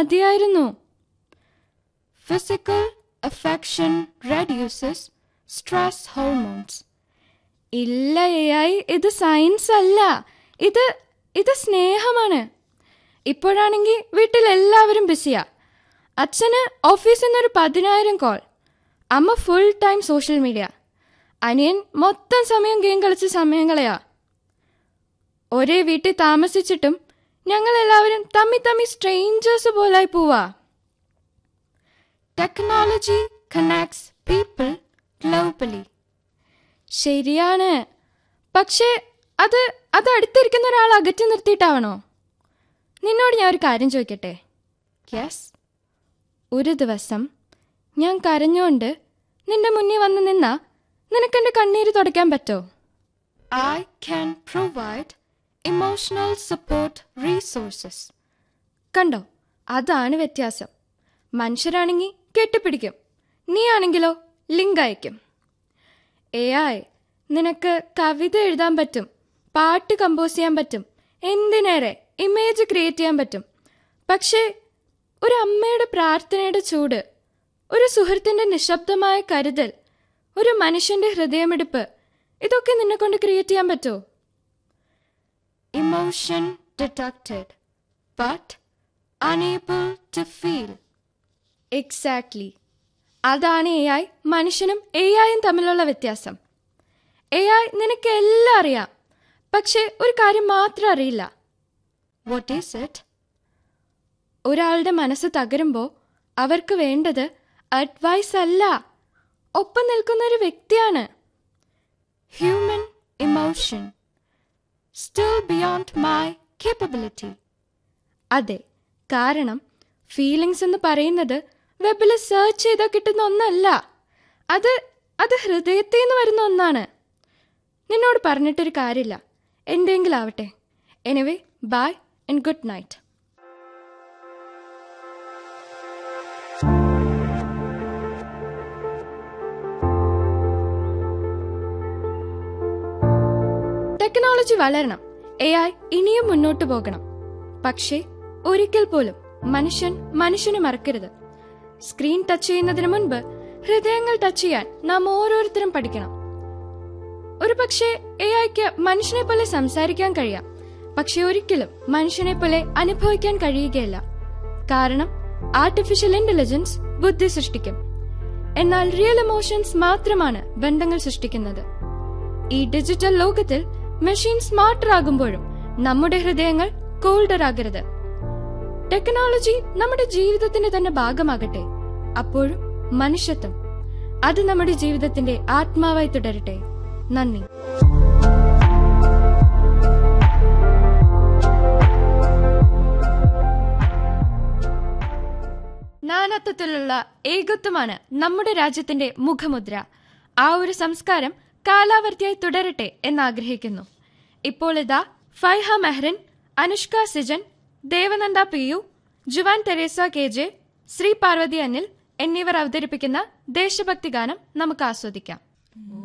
മതിയായിരുന്നു. Physical affection reduces stress hormones. ഇല്ല AI, ഇത് സയൻസ് അല്ല, ഇത് സ്നേഹമാണ്. ഇപ്പോഴാണെങ്കിൽ വീട്ടിലെല്ലാവരും ബിസിയാ. അച്ഛന് ഓഫീസിൽ നിന്നൊരു 10,000 കോൾ, അമ്മ ഫുൾ ടൈം സോഷ്യൽ മീഡിയ, അനിയൻ മൊത്തം സമയം ഗെയിം കളിച്ച് സമയം കളയാ. ഒരേ വീട്ടിൽ താമസിച്ചിട്ടും ഞങ്ങളെല്ലാവരും തമ്മി സ്ട്രേഞ്ചേഴ്സ് പോലായി പോവാ. Technology connects people globally. ശരിയാണ്, പക്ഷേ അത് അടുത്തിരിക്കുന്ന ഒരാൾ അകറ്റി നിർത്തിയിട്ടാവണോ? നിന്നോട് ഞാൻ ഒരു കാര്യം ചോദിക്കട്ടെ? യെസ്. ഒരു ദിവസം ഞാൻ കരഞ്ഞോണ്ട് നിന്റെ മുന്നിൽ വന്ന് നിന്നാ നിനക്കെന്റെ കണ്ണീര് തുടയ്ക്കാൻ പറ്റോ? I can provide emotional support resources. കണ്ടോ, അതാണ് വ്യത്യാസം. മനുഷ്യരാണെങ്കിൽ കെട്ടിപ്പിടിക്കും, നീ ആണെങ്കിലോ ലിങ്ക് അയക്കും. AI നിനക്ക് കവിത എഴുതാൻ പറ്റും, പാട്ട് കമ്പോസ് ചെയ്യാൻ പറ്റും, എന്തിനേറെ ഇമേജ് ക്രിയേറ്റ് ചെയ്യാൻ പറ്റും. പക്ഷേ ഒരു അമ്മയുടെ പ്രാർത്ഥനയുടെ ചൂട്, ഒരു സുഹൃത്തിന്റെ നിശബ്ദമായ കരുതൽ, ഒരു മനുഷ്യന്റെ ഹൃദയമിടിപ്പ്, ഇതൊക്കെ നിന്നെ കൊണ്ട് ക്രിയേറ്റ് ചെയ്യാൻ പറ്റുമോ? Emotion detected but unable to feel. Exactly. അതാണ് AI മനുഷ്യനും AIയും തമ്മിലുള്ള വ്യത്യാസം. AI നിനക്ക് എല്ലാം അറിയാം, പക്ഷെ ഒരു കാര്യം മാത്രം അറിയില്ല. What is it? ഒരാളുടെ മനസ്സ് തകരുമ്പോൾ അവർക്ക് വേണ്ടത് അഡ്വൈസ് അല്ല, ഒപ്പം നിൽക്കുന്ന ഒരു വ്യക്തിയാണ്. Human emotion still beyond my capability. അതെ, കാരണം ഫീലിങ്സ് എന്ന് പറയുന്നത് വെബിൽ സെർച്ച് ചെയ്താൽ കിട്ടുന്ന ഒന്നല്ല, അത് ഹൃദയത്തിൽ നിന്ന് വരുന്ന ഒന്നാണ്. നിന്നോട് പറഞ്ഞിട്ടൊരു കാര്യമില്ല, എന്തെങ്കിലും ആവട്ടെ. Anyway, by and good night. Technology വളരണം, AI ഇനിയും മുന്നോട്ട് പോകണം. പക്ഷേ ഒരിക്കൽ പോലും മനുഷ്യനെ മറക്കരുത്. സ്ക്രീൻ ടച്ച് ചെയ്യുന്നതിന് മുൻപ് ഹൃദയങ്ങൾ ടച്ച് ചെയ്യാൻ നാം ഓരോരുത്തരും പഠിക്കണം. ഒരു പക്ഷേ AIക്ക് മനുഷ്യനെ പോലെ സംസാരിക്കാൻ കഴിയാം, പക്ഷെ ഒരിക്കലും മനുഷ്യനെ പോലെ അനുഭവിക്കാൻ കഴിയുകയില്ല. കാരണം ആർട്ടിഫിഷ്യൽ ഇന്റലിജൻസ് ബുദ്ധി സൃഷ്ടിക്കും, എന്നാൽ റിയൽ ഇമോഷൻസ് മാത്രമാണ് ബന്ധങ്ങൾ സൃഷ്ടിക്കുന്നത്. ഈ ഡിജിറ്റൽ ലോകത്തിൽ മെഷീൻ സ്മാർട്ടർ ആകുമ്പോഴും നമ്മുടെ ഹൃദയങ്ങൾ കോൾഡർ ആകരുത്. ടെക്നോളജി നമ്മുടെ ജീവിതത്തിന്റെ തന്നെ ഭാഗമാകട്ടെ, അപ്പോഴും മനുഷ്യത്വം അത് നമ്മുടെ ജീവിതത്തിന്റെ ആത്മാവായി തുടരട്ടെ. നന്ദി. നാനാത്വത്തിലുള്ള ഏകത്വമാണ് നമ്മുടെ രാജ്യത്തിന്റെ മുഖമുദ്ര. ആ ഒരു സംസ്കാരം കാലാവർത്തിയായി തുടരട്ടെ എന്നാഗ്രഹിക്കുന്നു. ഇപ്പോൾ ഇതാ Faiha Mehrin, Anushka Sijan, Devananda PU, Juan Teresa KJ, Shri Parvathi Anil എന്നിവർ അവതരിപ്പിക്കുന്ന ദേശഭക്തി ഗാനം നമുക്ക് ആസ്വദിക്കാം.